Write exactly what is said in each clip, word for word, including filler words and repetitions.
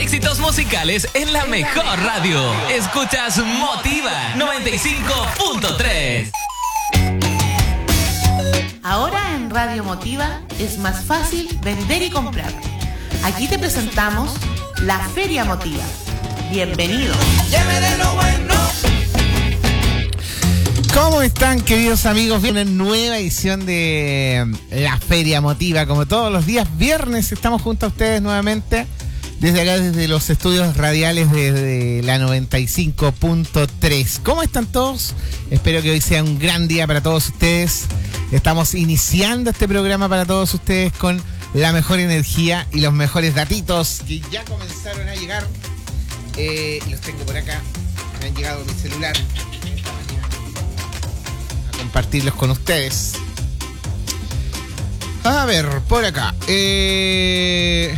éxitos musicales en la mejor radio. Escuchas Motiva noventa y cinco punto tres. Ahora en Radio Motiva es más fácil vender y comprar. Aquí te presentamos la Feria Motiva. Bienvenido. ¿Cómo están, queridos amigos? Una nueva edición de la Feria Motiva. Como todos los días viernes estamos junto a ustedes nuevamente desde acá, desde los estudios radiales de la noventa y cinco punto tres. ¿Cómo están todos? Espero que hoy sea un gran día para todos ustedes. Estamos iniciando este programa para todos ustedes con la mejor energía y los mejores datitos que ya comenzaron a llegar. Eh, los tengo por acá. Me han llegado a mi celular. Compartirlos con ustedes. A ver, por acá. Eh...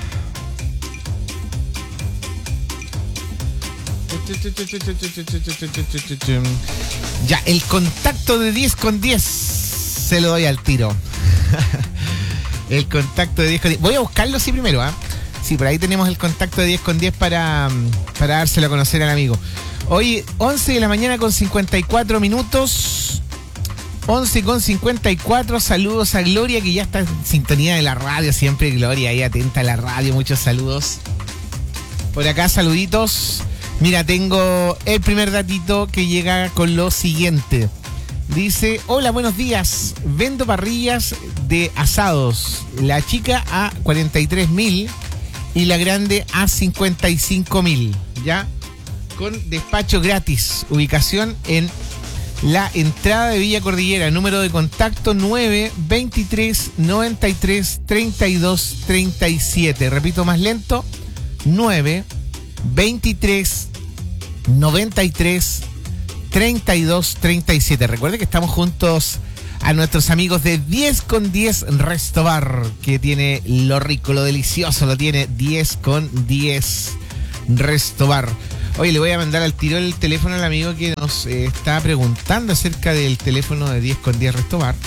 Ya, el contacto de diez con diez se lo doy al tiro. El contacto de diez con diez. Voy a buscarlo sí primero, ¿ah? ¿eh? Sí, por ahí tenemos el contacto de diez con diez para, para dárselo a conocer al amigo. Hoy, once de la mañana con cincuenta y cuatro minutos. once con cincuenta y cuatro, saludos a Gloria, que ya está en sintonía de la radio, siempre Gloria, ahí atenta a la radio, muchos saludos. Por acá, saluditos. Mira, tengo el primer datito que llega con lo siguiente. Dice, hola, buenos días, vendo parrillas de asados, la chica a cuarenta y tres mil y la grande a cincuenta y cinco mil, ¿ya? Con despacho gratis, ubicación en la entrada de Villa Cordillera, número de contacto nueve veintitrés noventa y tres treinta y dos treinta y siete. Repito más lento, nueve veintitrés noventa y tres treinta y dos treinta y siete. Recuerden que estamos juntos a nuestros amigos de diez con diez Resto Bar, que tiene lo rico, lo delicioso, lo tiene diez con diez Resto Bar. Oye, le voy a mandar al tiro el teléfono al amigo que nos eh, está preguntando acerca del teléfono de diez con diez Resto Bar.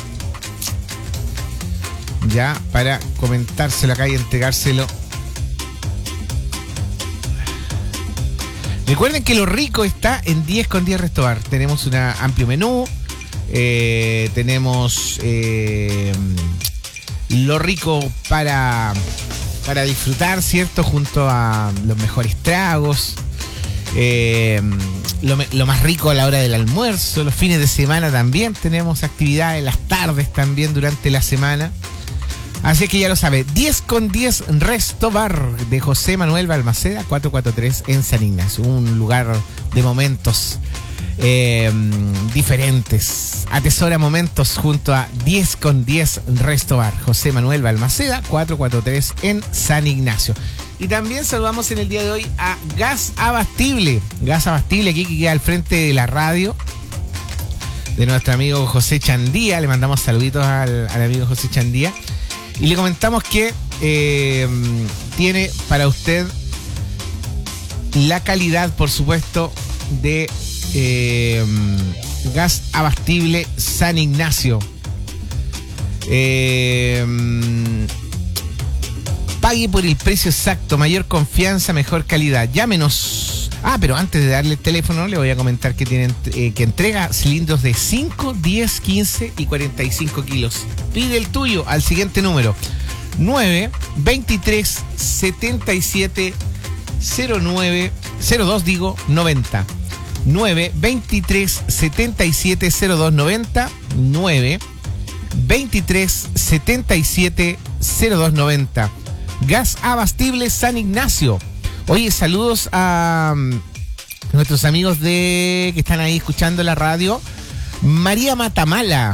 Ya, para comentárselo acá y entregárselo. Recuerden que lo rico está en diez con diez Resto Bar. Tenemos un amplio menú. Eh, tenemos eh, lo rico para, para disfrutar, ¿cierto? Junto a los mejores tragos. Eh, lo, lo más rico a la hora del almuerzo, los fines de semana también tenemos actividades, las tardes también durante la semana. Así que ya lo sabe, diez con diez Resto Bar de José Manuel Balmaceda, cuatrocientos cuarenta y tres en San Ignacio. Un lugar de momentos eh, diferentes. Atesora momentos junto a diez con diez Resto Bar. José Manuel Balmaceda, cuatrocientos cuarenta y tres en San Ignacio. Y también saludamos en el día de hoy a Gas Abastible. Gas Abastible, aquí que queda al frente de la radio, de nuestro amigo José Chandía. Le mandamos saluditos al, al amigo José Chandía. Y le comentamos que eh, tiene para usted la calidad, por supuesto, de eh, Gas Abastible San Ignacio. Eh... Pague por el precio exacto, mayor confianza, mejor calidad. Llámenos. Ah, pero antes de darle el teléfono, le voy a comentar que tienen eh, que entrega cilindros de cinco, diez, quince y cuarenta y cinco kilos. Pide el tuyo al siguiente número: nueve veintitrés setenta y siete cero nueve cero dos, digo, noventa. nueve veintitrés setenta y siete cero dos noventa. nueve veintitrés setenta y siete cero dos noventa. Gas Abastible San Ignacio. Oye, saludos a um, nuestros amigos de que están ahí escuchando la radio. María Matamala.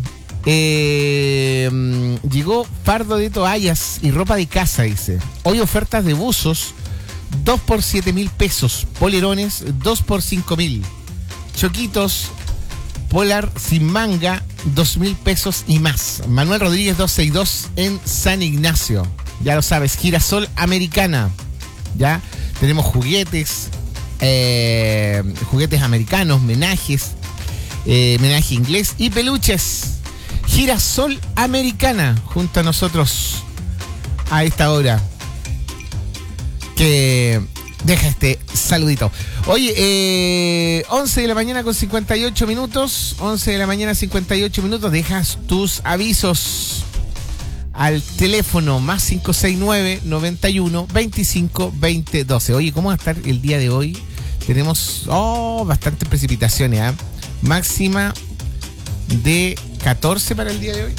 Eh, um, llegó fardo de toallas y ropa de casa, dice. Hoy ofertas de buzos, dos por siete mil pesos. Polerones, dos por cinco mil. Choquitos, polar sin manga, dos mil pesos y más. Manuel Rodríguez doscientos sesenta y dos en San Ignacio. Ya lo sabes, Girasol Americana. Ya tenemos juguetes, eh, juguetes americanos, menajes, eh, menaje inglés y peluches. Girasol Americana, junto a nosotros a esta hora. que deja este saludito. Oye, eh, once de la mañana con cincuenta y ocho minutos, once de la mañana cincuenta y ocho minutos, dejas tus avisos al teléfono más cinco seis nueve, noventa y uno, veinticinco, veinte, doce. Oye, ¿cómo va a estar el día de hoy? Tenemos, oh, bastantes precipitaciones, ¿eh? Máxima de catorce para el día de hoy.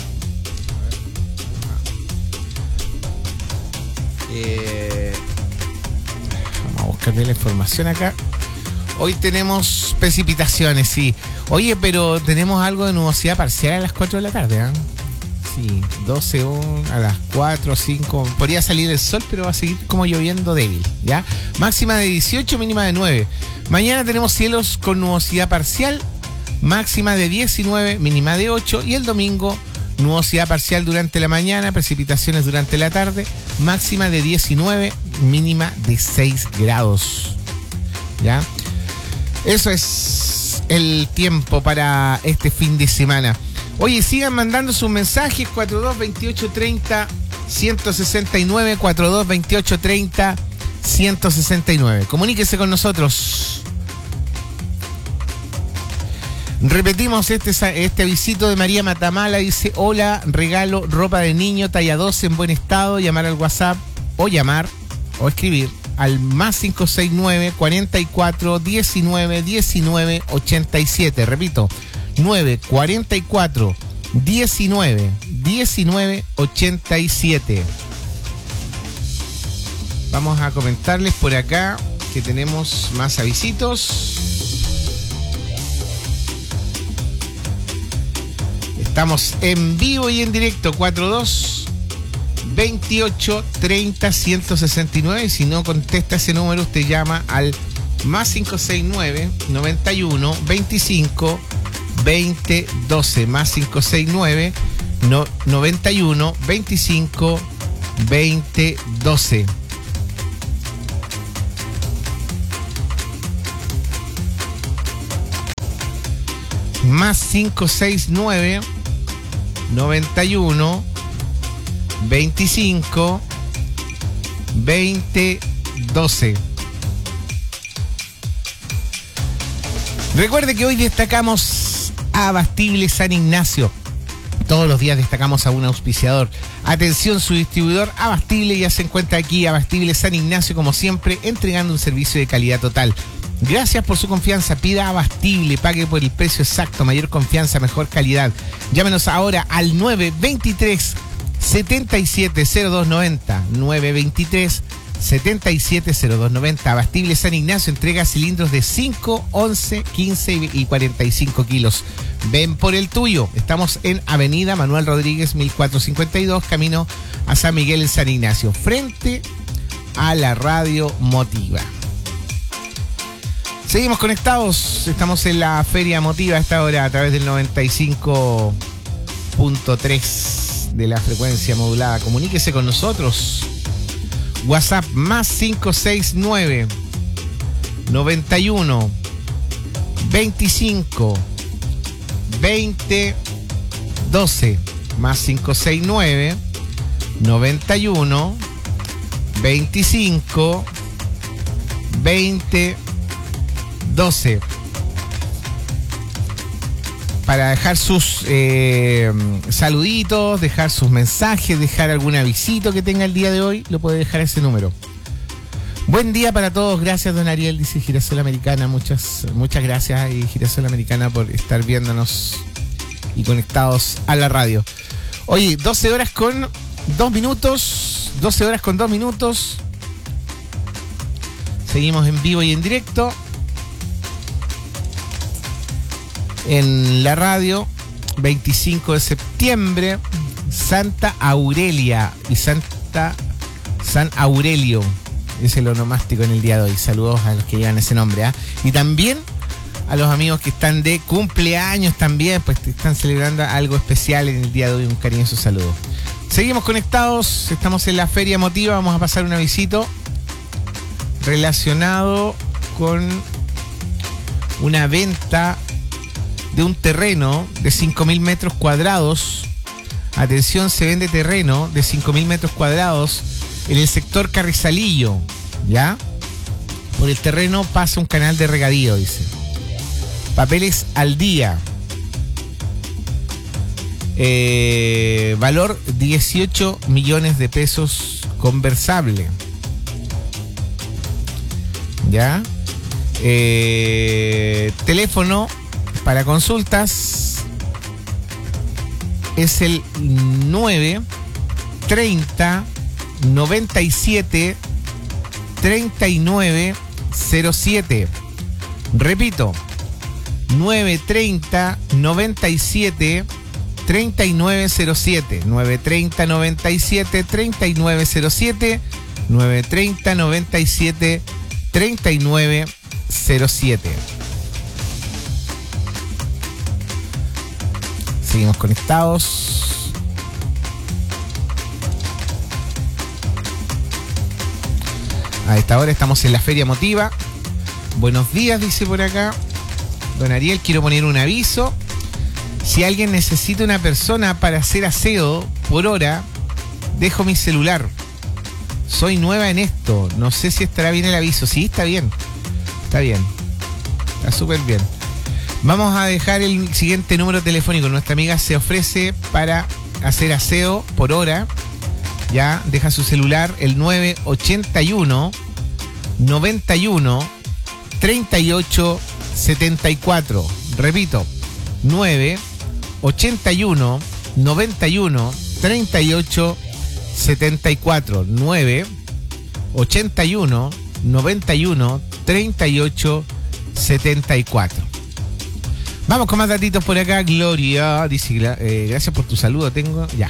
Eh, vamos a buscarle la información acá. Hoy tenemos precipitaciones, sí. Oye, pero tenemos algo de nubosidad parcial a las cuatro de la tarde, ¿eh? Sí, doce, uno, a las cuatro, cinco. Podría salir el sol, pero va a seguir como lloviendo débil, ¿ya? Máxima de dieciocho, mínima de nueve. Mañana tenemos cielos con nubosidad parcial, máxima de diecinueve, mínima de ocho. Y el domingo, nubosidad parcial durante la mañana, precipitaciones durante la tarde, máxima de diecinueve, mínima de seis grados. ¿Ya? Eso es el tiempo para este fin de semana. Oye, sigan mandando sus mensajes, cuatro dos veintiocho treinta ciento sesenta y nueve, cuatro dos veintiocho treinta ciento sesenta y nueve. Comuníquese con nosotros. Repetimos este, este avisito de María Matamala. Dice: hola, regalo ropa de niño talla doce en buen estado. Llamar al WhatsApp o llamar o escribir al más cinco seis nueve, cuarenta y cuatro, diecinueve, diecinueve, ochenta y siete. Repito, nueve cuarenta y cuatro, diecinueve, diecinueve, ochenta y siete. Vamos a comentarles por acá que tenemos más avisitos. Estamos en vivo y en directo, cuatro dos veintiocho treinta ciento sesenta y nueve. Si no contesta ese número, usted llama al más cinco seis nueve, noventa y uno, veinticinco, veinte, doce. Más cinco seis nueve, noventa y uno, veinticinco, veinte, doce. Más cinco seis nueve, noventa y uno, veinticinco, veinte, doce. Recuerde que hoy destacamos a Abastible San Ignacio. Todos los días destacamos a un auspiciador. Atención, su distribuidor Abastible ya se encuentra aquí, Abastible San Ignacio, como siempre, entregando un servicio de calidad total. Gracias por su confianza. Pida Abastible, pague por el precio exacto, mayor confianza, mejor calidad. Llámenos ahora al nueve veintitrés, setenta y siete, cero dos noventa. nueve veintitrés, setenta y siete, cero dos noventa. Abastible San Ignacio entrega cilindros de cinco, once, quince y cuarenta y cinco kilos. Ven por el tuyo. Estamos en Avenida Manuel Rodríguez, mil cuatrocientos cincuenta y dos, camino a San Miguel en San Ignacio, frente a la Radio Motiva. Seguimos conectados, estamos en la Feria Motiva a esta hora a través del noventa y cinco punto tres de la frecuencia modulada. Comuníquese con nosotros. WhatsApp más cinco seis nueve, noventa y uno, veinticinco, veinte, doce. Más cinco seis nueve, noventa y uno, veinticinco, veinte, doce. Para dejar sus eh, saluditos, dejar sus mensajes, dejar algún avisito que tenga el día de hoy, lo puede dejar a ese número. Buen día para todos, gracias don Ariel, dice Girasol Americana. Muchas, muchas gracias y Girasol Americana por estar viéndonos y conectados a la radio. Oye, doce horas con dos minutos, doce horas con dos minutos. Seguimos en vivo y en directo. En la radio, veinticinco de septiembre, Santa Aurelia y Santa San Aurelio es el onomástico en el día de hoy. Saludos a los que llevan ese nombre, ¿eh? Y también a los amigos que están de cumpleaños también, pues están celebrando algo especial en el día de hoy. Un cariñoso saludo. Seguimos conectados, estamos en la Feria Motiva. Vamos a pasar un avisito relacionado con una venta de un terreno de cinco mil metros cuadrados. Atención, se vende terreno de cinco mil metros cuadrados en el sector Carrizalillo. ¿Ya? Por el terreno pasa un canal de regadío, dice. Papeles al día. Eh, valor dieciocho millones de pesos conversable. ¿Ya? Eh, teléfono para consultas es el nueve treinta noventa y siete treinta y nueve cero siete. Repito, nueve treinta noventa y siete treinta y nueve cero siete. nueve treinta noventa y siete treinta y nueve cero siete. nueve treinta noventa y siete treinta y nueve cero siete. Seguimos conectados. A esta hora estamos en la Feria Emotiva. Buenos días, dice por acá don Ariel, quiero poner un aviso. Si alguien necesita una persona para hacer aseo por hora, dejo mi celular. Soy nueva en esto, no sé si estará bien el aviso. Sí, está bien, está bien, está súper bien. Vamos a dejar el siguiente número telefónico. Nuestra amiga se ofrece para hacer aseo por hora. Ya, deja su celular, el nueve ochenta y uno noventa y uno treinta y ocho setenta y cuatro. Repito, nueve ochenta y uno noventa y uno treinta y ocho setenta y cuatro. nueve ochenta y uno noventa y uno treinta y ocho setenta y cuatro. Vamos con más datitos por acá. Gloria dice, eh, gracias por tu saludo. Tengo, ya.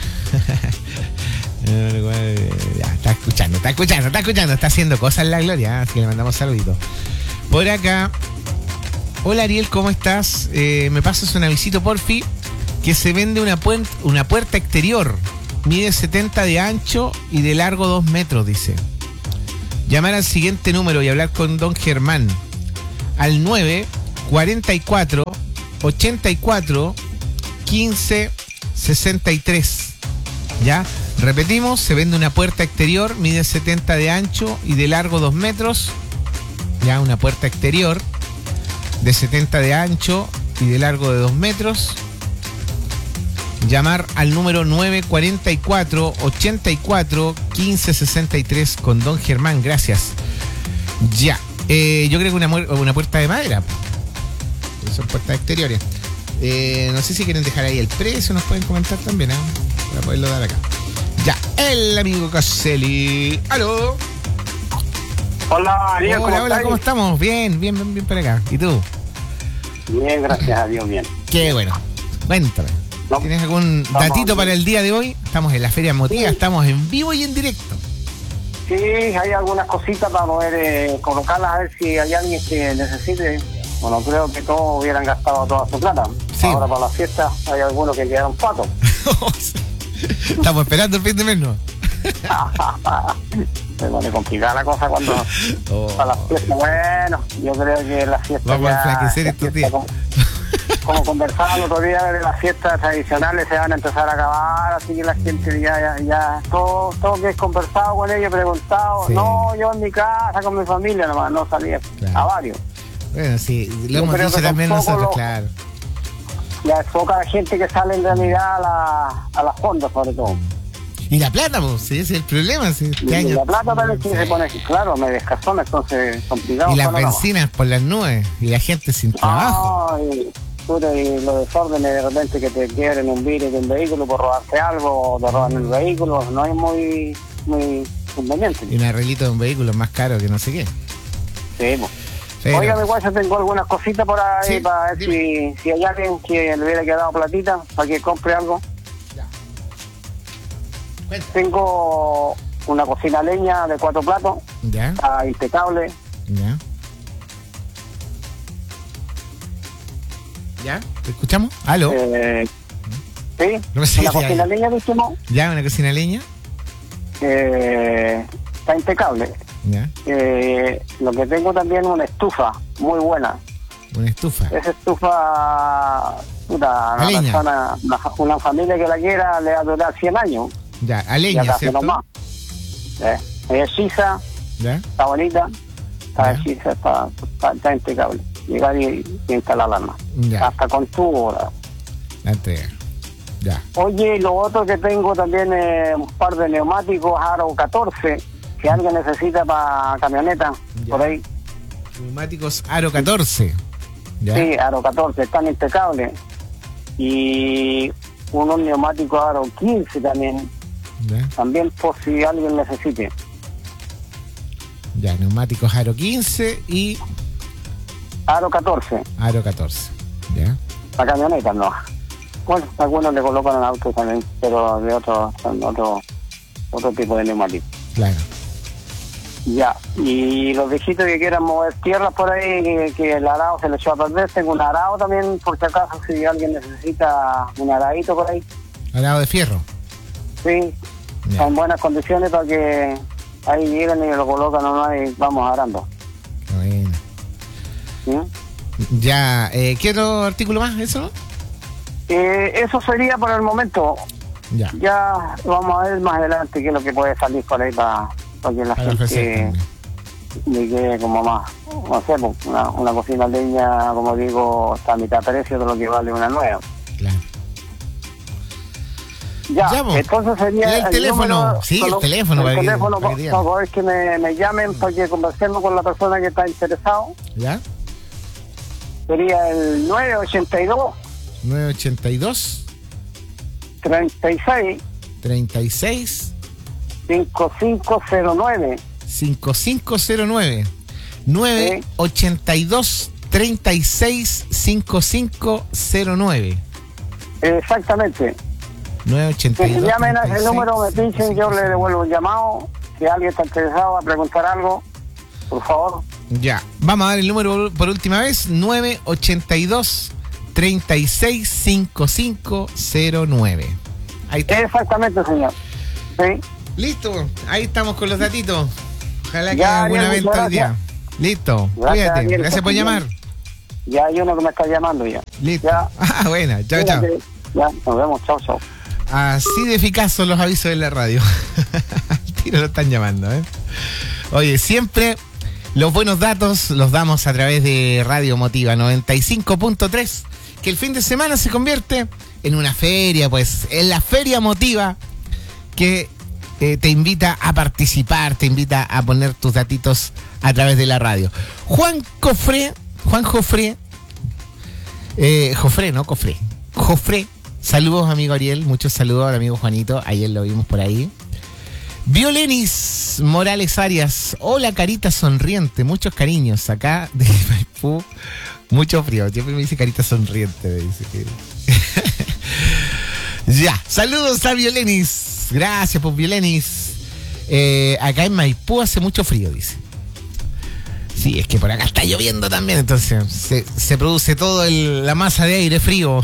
Ya, está escuchando, está escuchando, está escuchando, está haciendo cosas la Gloria, así que le mandamos saluditos. Por acá, hola Ariel, ¿cómo estás? Eh, me pasas un avisito porfi, que se vende una, puent- una puerta exterior, mide setenta de ancho y de largo dos metros, dice. Llamar al siguiente número y hablar con don Germán, al nueve cuarenta y cuatro ochenta y cuatro quince sesenta y tres. ¿Ya? Repetimos, se vende una puerta exterior, mide setenta de ancho y de largo dos metros. Ya, una puerta exterior de setenta de ancho y de largo de dos metros. Llamar al número nueve cuarenta y cuatro ochenta y cuatro quince sesenta y tres con don Germán, gracias. Ya, eh, yo creo que una, una puerta de madera. Son puertas exteriores. Eh, no sé si quieren dejar ahí el precio, nos pueden comentar también, ¿eh? Para poderlo dar acá. Ya, el amigo Caselli. ¡Aló! Hola, Ariel, hola, ¿cómo hola, estás? ¿cómo estamos? Bien, bien, bien, bien por acá. ¿Y tú? Bien, gracias a Dios, bien. Qué bueno. Cuéntame. No, ¿Tienes algún datito bien. para el día de hoy? Estamos en la Feria Emotiva, Sí. estamos en vivo y en directo. Sí, hay algunas cositas para poder eh, colocarlas, a ver si hay alguien que necesite. Bueno, creo que todos hubieran gastado toda su plata. Sí. Ahora para la fiesta hay algunos que quedaron patos. Estamos esperando el fin de mes, ¿no? Se pone complicada la cosa cuando Oh. para las fiestas. Bueno, yo creo que la fiesta Vamos a ya, enflaquecer la estos fiesta días. Como, como conversaba el otro día, de las fiestas tradicionales se van a empezar a acabar, así que la gente ya, ya, ya todo, todo que es conversado con ellos, preguntado, Sí. no, yo en mi casa con mi familia nomás, no salía Claro. a varios. Bueno, sí, lo Yo hemos creo dicho que también tampoco nosotros, lo- claro. Ya es poca gente que sale en realidad a, la, a las fondas, sobre todo. Y la plata, pues, sí, ese es el problema. Sí, este Y año- la plata también que Sí. se pone, claro, me descasona, entonces complicado. Y las panorama. bencinas por las nubes y la gente sin trabajo. Ah, y, puta, y los desórdenes de repente que te quiebren un vidrio de un vehículo por robarte algo o te roban el vehículo, no es muy, muy conveniente. Y un arreglito de un vehículo es más caro que no sé qué. Sí, pues. Pero- Oiga, mi guacho, tengo algunas cositas por ahí Sí, para ver dime. si, si hay alguien que le hubiera quedado platita para que compre algo. Cuenta. Tengo una cocina a leña de cuatro platos, ¿Ya? está impecable. ¿Ya? ¿Ya? ¿Te escuchamos? ¿Aló? Eh, sí, No me sé una si hay- cocina a leña, dijimos, ¿Ya? ¿Una cocina leña? eh, está impecable. ¿Ya? Eh, lo que tengo también es una estufa muy buena. Una estufa. Esa estufa, puta, A una, leña. persona, una, una familia que la quiera le va a durar cien años. Ya, a Y leña, acá ¿cierto? nomás. Eh, es sisa, ¿Ya? Está bonita, está Ya. hechiza, está, está, está impecable. Llegar y, y instalar la alarma. Ya. Hasta con tubo. ¿verdad? La entrega. Ya. Oye, lo otro que tengo también es un par de neumáticos Aro catorce, que alguien necesita para camioneta, Ya. por ahí. Neumáticos Aro catorce. ¿Ya? Sí, Aro catorce, están impecables. Y unos neumáticos Aro quince también, ¿Ya? también por si alguien necesite. Ya, neumáticos Aro quince y Aro catorce, Aro catorce. ¿Ya? para camioneta no. Bueno, algunos le colocan en autos también, pero de otro, son otro, otro tipo de neumáticos. Claro. Ya, y los viejitos que quieran mover tierras por ahí, que, que el arado se les echó a perder, tengo un arado también, por si acaso, si alguien necesita un aradito por ahí. Arado de fierro. Sí, Ya. son buenas condiciones para que ahí lleguen y lo colocan nomás y vamos arando. Bueno. ¿Sí? Ya, eh, ¿qué otro artículo más? ¿Eso no? Eh, eso sería por el momento. Ya. Ya vamos a ver más adelante qué es lo que puede salir por ahí para, para que la Para ofrecer gente también. le quede como más, no sé, pues, una, una cocina leña, como digo, está a mitad de precio de lo que vale una nueva. Claro. Ya, Ya, pues. entonces sería El teléfono, número, sí, el solo- teléfono el para que- teléfono para que por digan. favor, es que me, me llamen para que conversemos con la persona que está interesado. ¿Ya? Sería el nueve ochenta y dos, nueve ochenta y dos, treinta y seis, treinta y seis, cincuenta y cinco cero nueve. cincuenta y cinco cero nueve. nueve ochenta y dos, treinta y seis, cincuenta y cinco cero nueve. Exactamente. nueve ochenta Que y si dos, llamen a treinta y ese seis, número, me pinchen, yo le devuelvo un llamado. Si alguien está interesado a preguntar algo, por favor. Ya, vamos a dar el número por, por última vez: nueve ochenta y dos, treinta y seis, cincuenta y cinco cero nueve. Ahí está. Exactamente, señor. Sí. Listo, ahí estamos con los datitos. Ojalá que Ya, haya alguna Ariel, venta muchas hoy día. gracias. Listo, Gracias, cuídate. Ariel, Gracias por que estés llamar. Ya hay uno que me está llamando ya. Listo. Ya. Ah, buena, chao, chao. Cuídate. Ya, nos vemos. Chao, chao. Así de eficaz son los avisos de la radio. Al tiro lo están llamando, ¿eh? Oye, siempre los buenos datos los damos a través de Radio Motiva noventa y cinco punto tres, que el fin de semana se convierte en una feria, pues, en la Feria Motiva, que eh, te invita a participar, te invita a poner tus datitos a través de la radio. Juan Cofré, Juan Jofré, eh, Jofré, no Cofré, Jofré. Saludos, amigo Ariel. Muchos saludos al amigo Juanito. Ayer lo vimos por ahí. Violenis Morales Arias. Hola, carita sonriente. Muchos cariños. Acá de Maipú. Mucho frío. Siempre me dice carita sonriente. Me dice que... Ya. Saludos a Violenis. Gracias por Violenis. Eh, acá en Maipú hace mucho frío, dice. Sí, es que por acá está lloviendo también. Entonces se, se produce todo el, la masa de aire frío.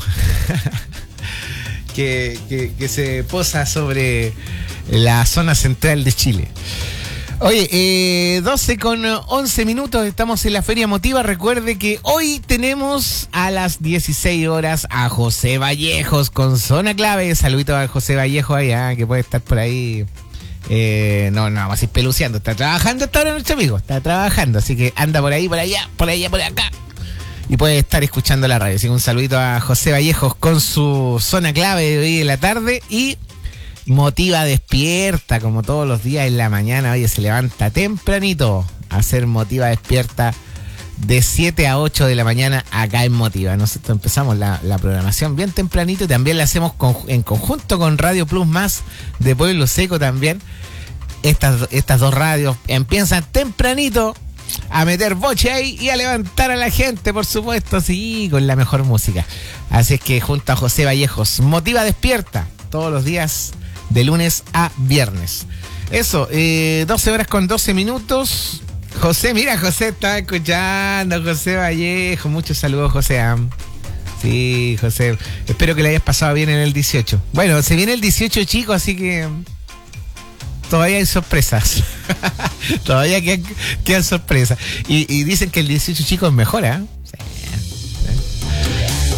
Que, que, que se posa sobre la zona central de Chile. Oye, eh, doce con once minutos, estamos en la Feria Motiva. Recuerde que hoy tenemos a las dieciséis horas a José Vallejos con Zona Clave. Saludito a José Vallejo allá, que puede estar por ahí. Eh, no, no, vamos a ir peluceando. Está trabajando hasta ahora nuestro amigo. Está trabajando, así que anda por ahí, por allá, por allá, por acá. Y puede estar escuchando la radio. Así que un saludito a José Vallejos con su Zona Clave de hoy en la tarde. Y Motiva Despierta, como todos los días en la mañana. Oye, se levanta tempranito a hacer Motiva Despierta de siete a ocho de la mañana acá en Motiva. Nosotros empezamos la, la programación bien tempranito y también la hacemos con, en conjunto con Radio Plus Más de Pueblo Seco también. Estas, estas dos radios empiezan tempranito a meter boche ahí y a levantar a la gente, por supuesto, sí, con la mejor música. Así es que junto a José Vallejos, Motiva Despierta, todos los días de lunes a viernes. Eso, eh, doce horas con doce minutos. José, mira, José está escuchando, José Vallejo, muchos saludos, José. Sí, José, espero que le hayas pasado bien en el dieciocho. Bueno, se viene el dieciocho, chicos, así que todavía hay sorpresas. Todavía quedan, quedan sorpresas. Y, y dicen que el dieciocho, chicos, mejora. ¿Eh? Sí, sí.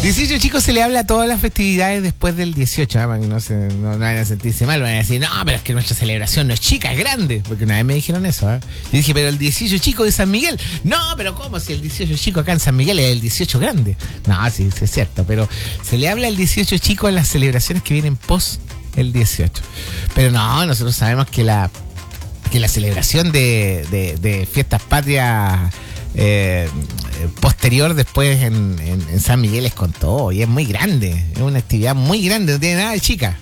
dieciocho chicos se le habla a todas las festividades después del dieciocho, ¿eh? Para que no, se, no, no vayan a sentirse mal, van a decir, no, pero es que nuestra celebración no es chica, es grande, porque una vez me dijeron eso, ¿eh? Yo dije, pero el dieciocho chico de San Miguel, no, pero ¿cómo si el dieciocho chico acá en San Miguel es el dieciocho grande? No, sí, sí es cierto, pero se le habla al dieciocho chico en las celebraciones que vienen post el dieciocho. Pero no, nosotros sabemos que la que la celebración de, de, de fiestas patrias eh, posterior después en, en, en San Miguel es con todo y es muy grande, es una actividad muy grande, no tiene nada de chica.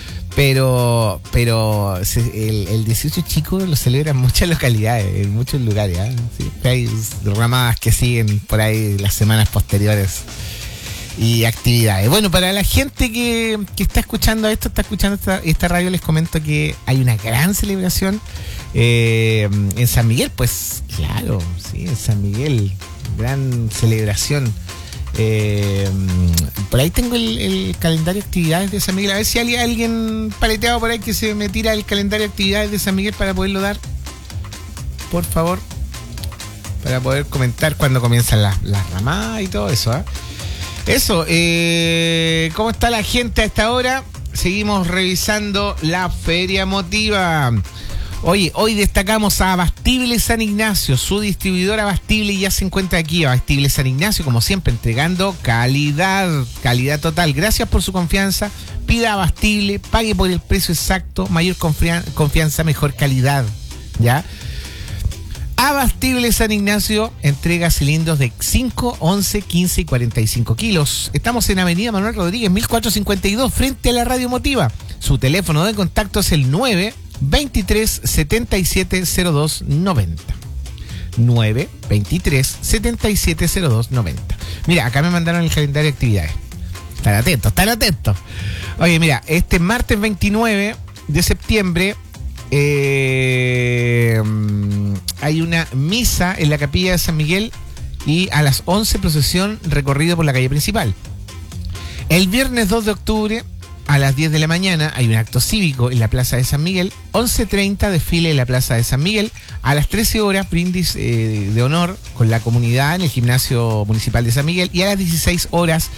Pero pero se, el, el dieciocho chico lo celebran en muchas localidades, en muchos lugares, ¿eh? Sí, hay ramadas que siguen por ahí las semanas posteriores y actividades. Bueno, para la gente que, que está escuchando esto, está escuchando esta, esta radio, les comento que hay una gran celebración eh, en San Miguel, pues claro, sí, en San Miguel, gran celebración. Eh, por ahí tengo el, el calendario de actividades de San Miguel, a ver si hay alguien paleteado por ahí que se me tira el calendario de actividades de San Miguel para poderlo dar, por favor, para poder comentar cuando comienzan las, las ramadas y todo eso, ¿eh? Eso, eh, ¿cómo está la gente a esta hora? Seguimos revisando la Feria Emotiva. Oye, hoy destacamos a Abastible San Ignacio, su distribuidor Abastible ya se encuentra aquí. Abastible San Ignacio, como siempre, entregando calidad, calidad total. Gracias por su confianza. Pida Abastible, pague por el precio exacto, mayor confia- confianza, mejor calidad. ¿Ya? Abastible San Ignacio entrega cilindros de cinco, once, quince y cuarenta y cinco kilos. Estamos en Avenida Manuel Rodríguez, mil cuatrocientos cincuenta y dos, frente a la Radio Emotiva. Su teléfono de contacto es el nueve veintitrés setenta y siete cero dos noventa. nueve veintitrés setenta y siete cero dos noventa. Mira, acá me mandaron el calendario de actividades. Están atentos, están atentos. Oye, mira, este martes veintinueve de septiembre eh, hay una misa en la capilla de San Miguel y a las once procesión recorrido por la calle principal. El viernes dos de octubre a las diez de la mañana hay un acto cívico en la Plaza de San Miguel, once treinta desfile en la Plaza de San Miguel, a las trece horas brindis eh, de honor con la comunidad en el Gimnasio Municipal de San Miguel y a las dieciséis horas